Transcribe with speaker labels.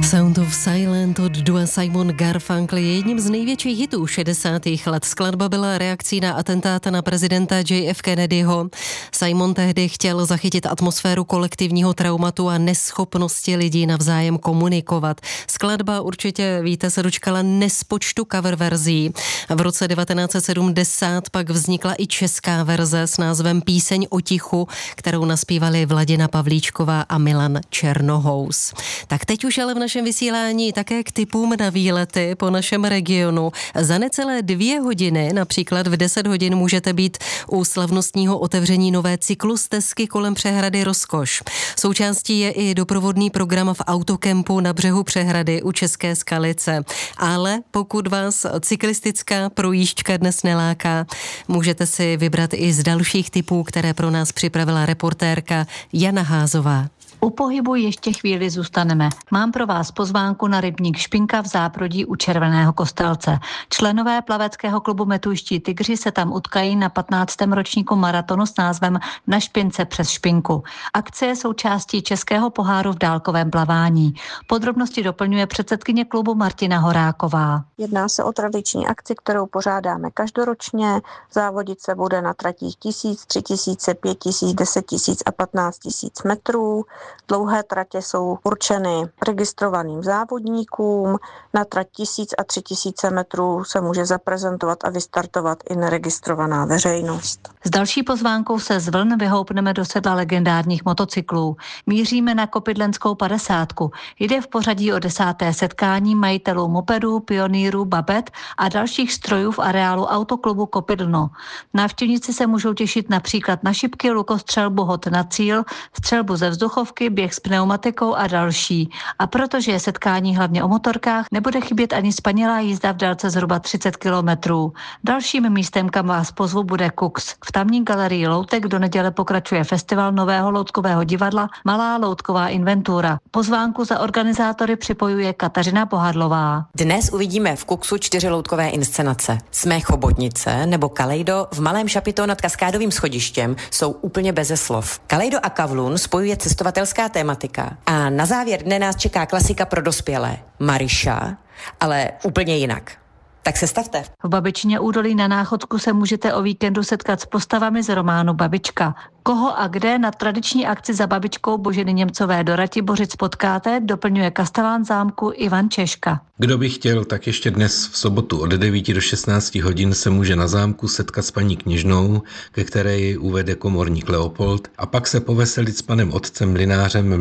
Speaker 1: Sound of Silence od dua Simon Garfunkel je jedním z největších hitů 60. let. Skladba byla reakcí na atentát na prezidenta JF Kennedyho. Simon tehdy chtěl zachytit atmosféru kolektivního traumatu a neschopnosti lidí navzájem komunikovat. Skladba, určitě víte, se dočkala nespočtu cover verzí. V roce 1970 pak vznikla i česká verze s názvem Píseň o tichu, kterou naspívali Vladina Pavlíčková a Milan Černohous. Tak teď už ale v našem vysílání také k tipům na výlety po našem regionu. Za necelé 2 hodiny, například v 10 hodin, můžete být u slavnostního otevření nové cyklostezky kolem přehrady Rozkoš. Součástí je i doprovodný program v autokempu na břehu přehrady u České Skalice. Ale pokud vás cyklistická projížďka dnes neláká, můžete si vybrat i z dalších tipů, které pro nás připravila reportérka Jana Házová.
Speaker 2: U pohybu ještě chvíli zůstaneme. Mám pro vás pozvánku na rybník Špinka v Zábrodí u Červeného Kostelce. Členové plaveckého klubu Metujští tygři se tam utkají na 15. ročníku maratonu s názvem Na špince přes špinku. Akce je součástí Českého poháru v dálkovém plavání. Podrobnosti doplňuje předsedkyně klubu Martina Horáková.
Speaker 3: Jedná se o tradiční akci, kterou pořádáme každoročně. Závodit se bude na tratích 1000, 3000, 5000, 10 000 a 15 000 metrů. Dlouhé tratě jsou určeny registrovaným závodníkům. Na trať 1000 a 3000 metrů se může zaprezentovat a vystartovat i neregistrovaná veřejnost.
Speaker 2: S další pozvánkou se z vln vyhoupneme do sedla legendárních motocyklů. Míříme na Kopidlenskou 50. Jde v pořadí o 10. setkání majitelů mopedů, pionýrů, babet a dalších strojů v areálu autoklubu Kopidlno. Návštěvníci se můžou těšit například na šipky, lukostřelbu, hod na cíl, střelbu ze vzduchovky, běh s pneumatikou a další. A protože je setkání hlavně o motorkách, nebude chybět ani spanilá jízda v délce zhruba 30 kilometrů. Dalším místem, kam vás pozvu, bude Kux. V tamní galerii loutek do neděle pokračuje festival nového loutkového divadla Malá loutková inventura. Pozvánku za organizátory připojuje Kateřina Pohadlová.
Speaker 4: Dnes uvidíme v Kuxu 4 loutkové inscenace. Jsme chobotnice nebo Kalejdo v Malém Šapito nad Kaskádovým schodištěm jsou úplně beze slov. Kalejdo a Kavlun spojuje cestovatelská tématika a na závěr dne nás čeká klasika pro dospělé Mariša, ale úplně jinak. Tak se stavte.
Speaker 2: V Babičině údolí na Náchodsku se můžete o víkendu setkat s postavami z románu Babička. Koho a kde na tradiční akci za babičkou Boženy Němcové do Ratibořic potkáte, doplňuje kastelán zámku Ivan Češka.
Speaker 5: Kdo by chtěl, tak ještě dnes v sobotu od 9 do 16 hodin se může na zámku setkat s paní kněžnou, ke které ji uvede komorník Leopold, a pak se poveselit s panem otcem mlynářem